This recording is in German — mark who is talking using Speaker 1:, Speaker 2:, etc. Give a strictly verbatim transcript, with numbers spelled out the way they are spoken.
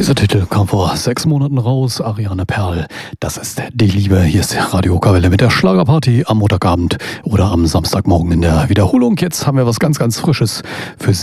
Speaker 1: Dieser Titel kam vor sechs Monaten raus. Ariane Perl, das ist die Liebe. Hier ist Radio Kawelle mit der Schlagerparty am Montagabend oder am Samstagmorgen in der Wiederholung. Jetzt haben wir was ganz, ganz Frisches für Sie.